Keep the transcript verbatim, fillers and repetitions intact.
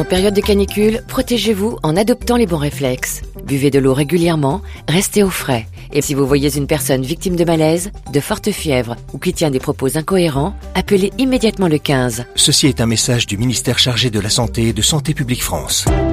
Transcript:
période de canicule, protégez-vous en adoptant les bons réflexes. Buvez de l'eau régulièrement, restez au frais. Et si vous voyez une personne victime de malaise, de forte fièvre ou qui tient des propos incohérents, appelez immédiatement le quinze. Ceci est un message du ministère chargé de la Santé et de Santé publique France.